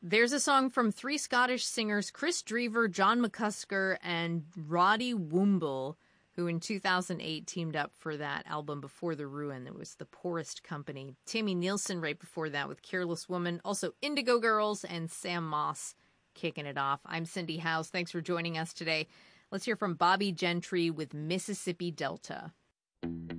There's a song from three Scottish singers, Chris Drever, John McCusker, and Roddy Woomble, who in 2008 teamed up for that album Before the Ruin. It was The Poorest Company. Tammy Nielsen right before that with Careless Woman. Also Indigo Girls and Sam Moss kicking it off. I'm Cindy House. Thanks for joining us today. Let's hear from Bobby Gentry with Mississippi Delta.